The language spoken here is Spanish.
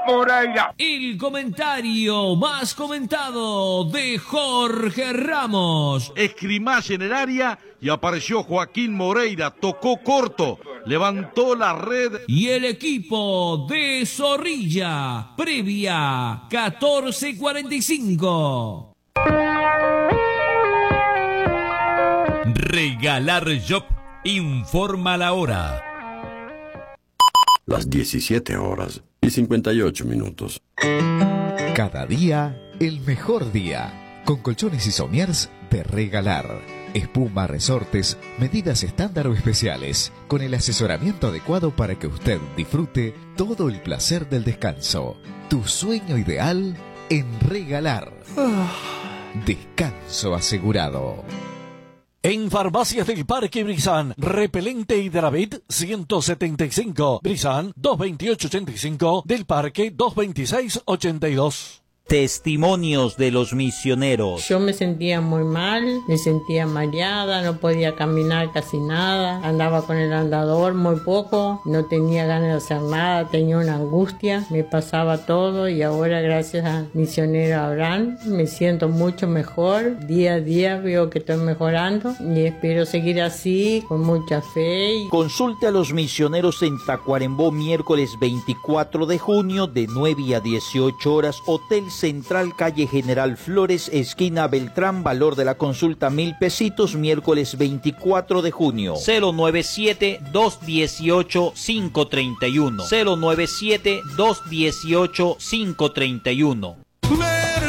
Moreira. El comentario más comentado de Jorge Ramos. Escrimaje en el área y apareció Joaquín Moreira. Tocó corto, levantó la red. Y el equipo de Zorrilla, previa 14:45. Regalar Shop informa la hora. Las 17:58. Cada día, el mejor día. Con colchones y somiers de Regalar. Espuma, resortes, medidas estándar o especiales. Con el asesoramiento adecuado para que usted disfrute todo el placer del descanso. Tu sueño ideal en Regalar. Descanso asegurado. En Farmacias del Parque Brizán, repelente Hidravit 175, Brizán 228.85, del Parque 226.82. Testimonios de los misioneros. Yo me sentía muy mal, me sentía mareada, no podía caminar casi nada, andaba con el andador muy poco, no tenía ganas de hacer nada, tenía una angustia, me pasaba todo y ahora gracias al misionero Abraham me siento mucho mejor, día a día veo que estoy mejorando y espero seguir así con mucha fe. Consulte a los misioneros en Tacuarembó miércoles 24 de junio de 9 a 18 horas, Hotel Central, calle General Flores, esquina Beltrán, valor de la consulta 1,000 pesitos, miércoles 24 de junio. 097-218-531. 097-218-531.